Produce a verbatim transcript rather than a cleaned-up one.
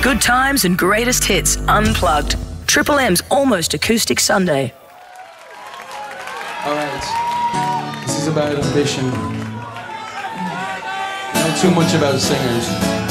Good times and greatest hits unplugged. Triple M's Almost Acoustic Sunday. All right, this is about ambition. Not too much about singers.